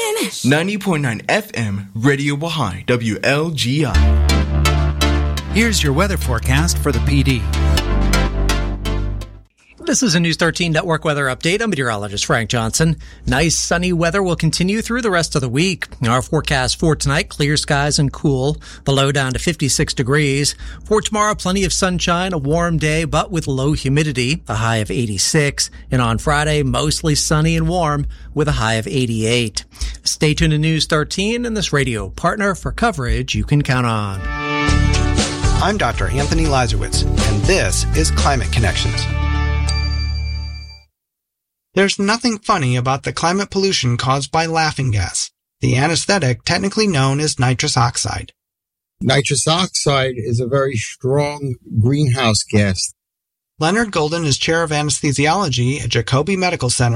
90.9 FM, Radio Wahai, WLGI. Here's your weather forecast for the PD. This is a News 13 Network weather update. I'm meteorologist Frank Johnson. Nice sunny weather will continue through the rest of the week. Our forecast for tonight, clear skies and cool. The low down to 56 degrees. For tomorrow, plenty of sunshine, a warm day, but with low humidity, a high of 86. And on Friday, mostly sunny and warm with a high of 88. Stay tuned to News 13 and this radio partner for coverage you can count on. I'm Dr. Anthony Lazarowitz, and this is Climate Connections. There's nothing funny about the climate pollution caused by laughing gas, the anesthetic technically known as nitrous oxide. Nitrous oxide is a very strong greenhouse gas. Leonard Golden is chair of anesthesiology at Jacobi Medical Center